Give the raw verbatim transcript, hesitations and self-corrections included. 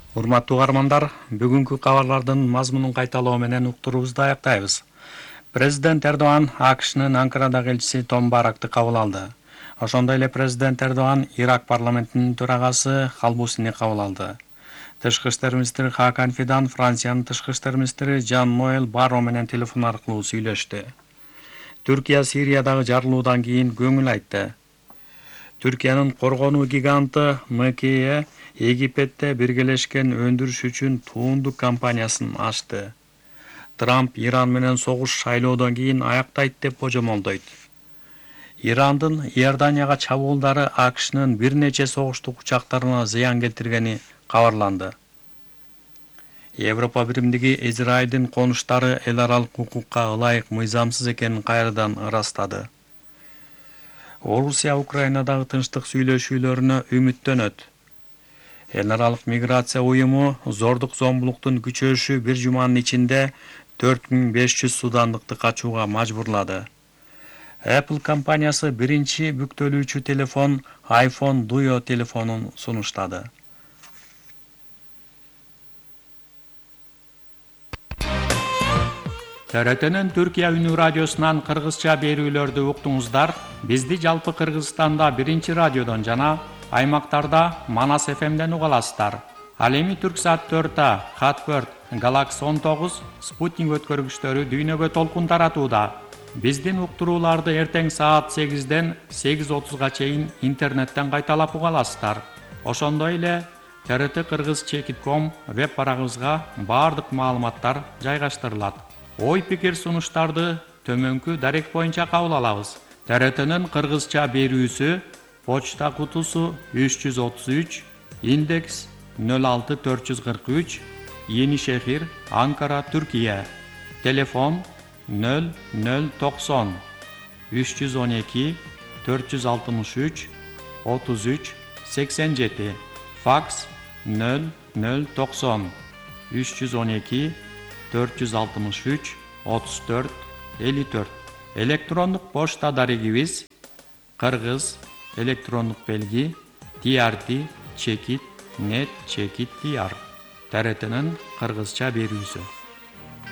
Урматтуу угармандар, бүгүнкү кабарлардын мазмунун кайталоо менен уктуруубузду аяктайбыз. Президент Эрдоган АКШнын Анкарадагы элчиси Том Баракты кабыл алды. Ошондой эле президент Эрдоган Ирак парламентинин төрагасы Халбусини кабыл алды. Тышкы иштер министри Хакан Фидан Франциянын тышкы иштер министри Жан Ноэл Барро менен телефон аркылуу сүйлөштү. Түркия Сириядагы жарылуудан кийин көңүл айтты. Түркиянын коргонуу гиганты эм ка э Египетте биргелешкен өндүрүш үчүн туундук компаниясын ачты. Трамп Иран менен согуш шайлоодон кийин аяктайт деп божомолдойт. Ирандын Иорданияга чабуулдары АКШнын бир нече согуштук учактарына зыян келтиргени кабарланды. Европа биримдиги Израилдин конуштары эл аралык укукка ылайык мыйзамсыз экенин кайрадан ырастады. Орусия Украинадагы тынчтык сүйлөшүүлөрүнө үмүттөнөт. Эл аралык миграция уюму зордук зомбулуктун күчөшү бир жуманын ичинде төрт миң беш жүз судандыкты качууга мажбурлады. Apple компаниясы биринчи бүктөлүүчү телефон iPhone Duo телефонун сунуштады. Т Р Т'нин Түркия үнү радиосунан кыргызча берүүлөрдү уктуңуздар. Бизди жалпы Кыргызстанда биринчи радиодон жана аймактарда Манас эф эмден уга аласыздар. Ал эми Түрксат төрт, Хатберт, Galaxy он тогуз, Спутник өткөргүчтөрү дүйнөгө толкун таратууда. Биздин уктурууларды эртең саат сегизден сегиз отузга чейин интернеттен кайталап уга аласыздар. Ошондой эле Т Р Т кыргыз чекит точка ком веб барагыбызга баардык маалыматтар жайгаштырылат. Ой пикир сунуштарды төмөнкү дарек боюнча кабыл алабыз. Т Р Т'нин кыргызча берүүсү почта кутусу үч жүз отуз үч, индекс нөл алты төрт жүз кырк үч, Енишехир, Анкара, Түркия. Телефон нөл нөл токсон, үч жүз он эки, төрт жүз алтымыш үч, отуз үч, сексен жети. Факс нөл нөл токсон, үч жүз он эки, төрт жүз алтымыш үч, отуз төрт, элүү төрт. Электрондук почта дарегибиз кыргыз электрондук белги Т Р Т чекит нет чекит Т R. Т Р Т'нин кыргызча берүүсү.